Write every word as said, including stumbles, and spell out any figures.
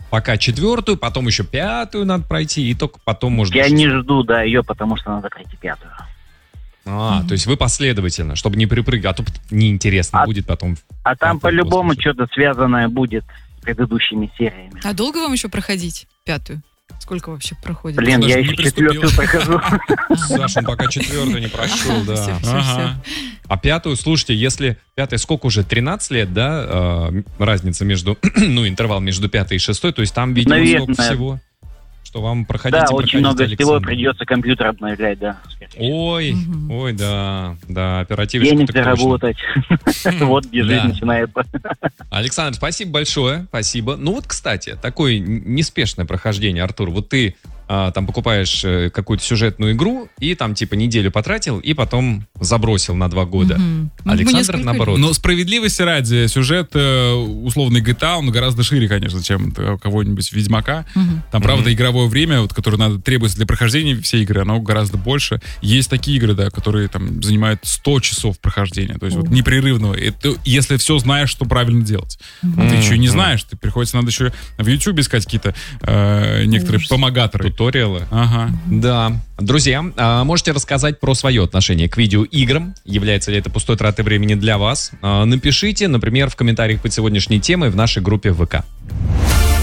пока четвертую, потом еще пятую надо пройти, и только потом можно... Я не жду, да, ее, потому что надо пройти пятую. А, mm-hmm. то есть вы последовательно, чтобы не припрыгивать, а то неинтересно а, будет потом... А там по-любому что-то связанное будет с предыдущими сериями. А долго вам еще проходить пятую? Сколько вообще проходит? Блин, я еще четвертую прохожу. Саша, он пока четвертую не прошел, да. А пятую, слушайте, если пятая, сколько уже, тринадцать лет, да, разница между, ну, интервал между пятой и шестой, то есть там, видимо, сколько всего, что вам проходить. Да, очень много всего придется компьютер обновлять, да. Ой, ой, да, да, оперативщик. Денег заработать. Вот где жизнь начинается. Александр, спасибо большое, спасибо. Ну вот, кстати, такое неспешное прохождение, Артур. Вот ты а, там покупаешь э, какую-то сюжетную игру и там типа неделю потратил и потом забросил на два года. Mm-hmm. Александр, наоборот. Но справедливости ради, сюжет э, условный джи ти эй, он гораздо шире, конечно, чем кого-нибудь Ведьмака. Mm-hmm. Там, правда, mm-hmm. игровое время, вот, которое надо требуется для прохождения всей игры, оно гораздо больше. Есть такие игры, да, которые там занимают сто часов прохождения, то есть mm-hmm. вот непрерывного. Это, если все знаешь, что правильно делать. Mm-hmm. Ты еще не знаешь, ты приходится, надо еще в YouTube искать какие-то э, некоторые mm-hmm. помогаторы. Туториалы. Ага. Да. Друзья, можете рассказать про свое отношение к видеоиграм. Является ли это пустой тратой времени для вас? Напишите, например, в комментариях под сегодняшней темой в нашей группе ВК.